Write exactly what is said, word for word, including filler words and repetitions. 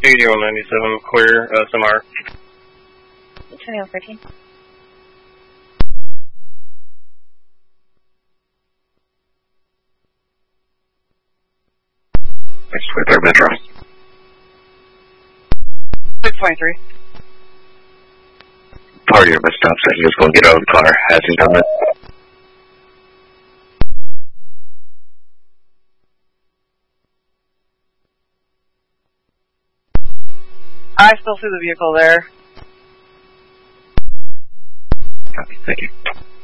eighty-one ninety-seven, clear, uh, S M R. twenty-one thirteen. six twenty-three Metro. six twenty-three. Party of my stop sign, just gonna get out of the car. Hasn't done it. I still see the vehicle there. Copy, thank you.